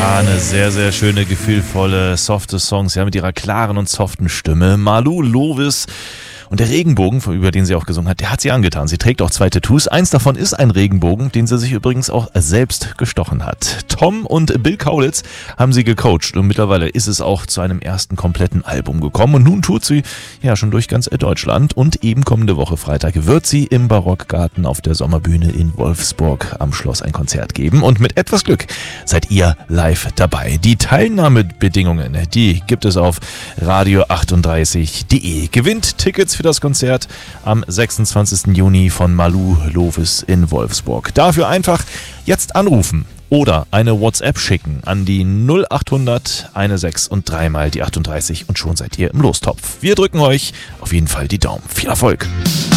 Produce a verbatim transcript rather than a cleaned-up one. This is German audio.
Ja, eine sehr, sehr schöne, gefühlvolle, softe Songs, ja, mit ihrer klaren und soften Stimme. Malou Lovis. Und der Regenbogen, über den sie auch gesungen hat, der hat sie angetan. Sie trägt auch zwei Tattoos. Eins davon ist ein Regenbogen, den sie sich übrigens auch selbst gestochen hat. Tom und Bill Kaulitz haben sie gecoacht und mittlerweile ist es auch zu einem ersten kompletten Album gekommen. Und nun tut sie ja schon durch ganz Deutschland und eben kommende Woche Freitag wird sie im Barockgarten auf der Sommerbühne in Wolfsburg am Schloss ein Konzert geben. Und mit etwas Glück seid ihr live dabei. Die Teilnahmebedingungen, die gibt es auf radio achtunddreißig punkt de. Gewinnt Tickets für das Konzert am sechsundzwanzigsten Juni von Malou Lovis in Wolfsburg. Dafür einfach jetzt anrufen oder eine WhatsApp schicken an die null achthundert sechzehn und dreimal die achtunddreißig und schon seid ihr im Lostopf. Wir drücken euch auf jeden Fall die Daumen. Viel Erfolg!